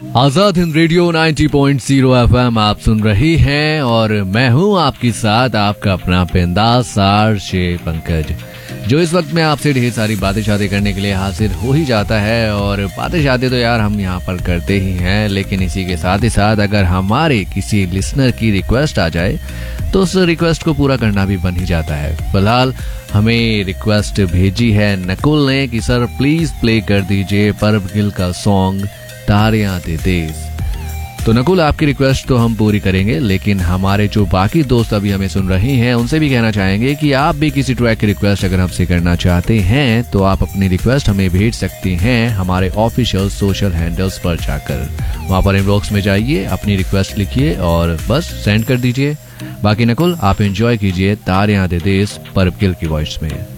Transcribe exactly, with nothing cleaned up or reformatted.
Azad Hind radio नब्बे point शून्य FM आप सुन रही हैं और मैं हूं आपके साथ आपका अपना पेंदास सार शे पंकज, जो इस वक्त में आपसे ढेर सारी बातें शादी करने के लिए हाजिर हो ही जाता है। और बातें शादी तो यार हम यहाँ पर करते ही हैं, लेकिन इसी के साथ ही साथ अगर हमारे किसी लिसनर की रिक्वेस्ट आ जाए तो उस रिक्वेस्ट को पूरा करना भी बन ही जाता है। फिलहाल हमें रिक्वेस्ट भेजी है नकुल ने कि सर प्लीज प्ले कर दीजिए परब गिल का सॉन्ग तारियां दे देस। तो नकुल, आपकी रिक्वेस्ट तो हम पूरी करेंगे, लेकिन हमारे जो बाकी दोस्त अभी हमें सुन रहे हैं उनसे भी कहना चाहेंगे कि आप भी किसी ट्रैक की रिक्वेस्ट अगर हमसे करना चाहते हैं तो आप अपनी रिक्वेस्ट हमें भेज सकती हैं हमारे ऑफिशियल सोशल हैंडल्स पर जाकर। वहां पर इनबॉक्स में जाइए, अपनी रिक्वेस्ट लिखिए और बस सेंड कर दीजिए। बाकी नकुल, आप एंजॉय कीजिए तारियां दे देस परब गिल की वॉइस में।